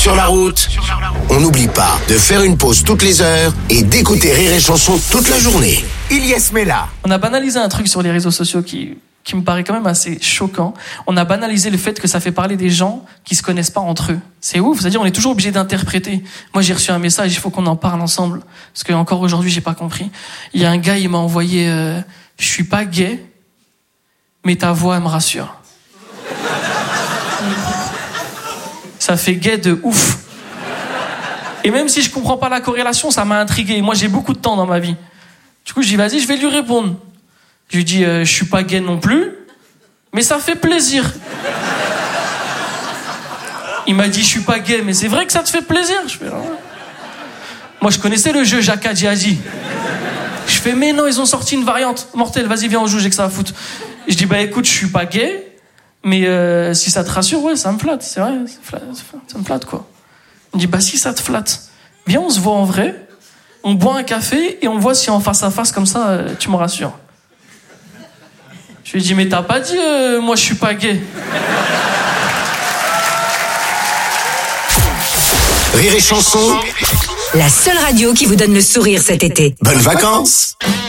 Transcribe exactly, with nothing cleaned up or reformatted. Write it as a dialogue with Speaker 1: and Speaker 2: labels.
Speaker 1: Sur la route, on n'oublie pas de faire une pause toutes les heures et d'écouter Rire et Chanson toute la journée. Ilyes Mela.
Speaker 2: On a banalisé un truc sur les réseaux sociaux qui, qui me paraît quand même assez choquant. On a banalisé le fait que ça fait parler des gens qui se connaissent pas entre eux. C'est ouf, c'est-à-dire on est toujours obligé d'interpréter. Moi j'ai reçu un message, il faut qu'on en parle ensemble. Parce que encore aujourd'hui j'ai pas compris. Il y a un gars, il m'a envoyé euh, « Je suis pas gay, mais ta voix elle me rassure ». Ça fait gay de ouf. Et même si je comprends pas la corrélation, ça m'a intrigué. Moi, j'ai beaucoup de temps dans ma vie. Du coup, je dis, vas-y, je vais lui répondre. Je lui dis, euh, je suis pas gay non plus, mais ça fait plaisir. Il m'a dit, je suis pas gay, mais c'est vrai que ça te fait plaisir. Je fais, ah. Moi, je connaissais le jeu Jaka Djihadi. Je fais, mais non, ils ont sorti une variante mortelle. Vas-y, viens, on joue, j'ai que ça à foutre. Et je dis, bah écoute, je suis pas gay, mais euh, si ça te rassure, ouais, ça me flatte, c'est vrai, ça, flatte, ça me flatte, quoi. Il me dit, bah si ça te flatte, viens, on se voit en vrai, on boit un café et on voit si en face à face, comme ça, euh, tu me rassures. Je lui dis, mais t'as pas dit, euh, moi je suis pas gay.
Speaker 1: Rire et Chanson,
Speaker 3: la seule radio qui vous donne le sourire cet été.
Speaker 1: bonnes vacances.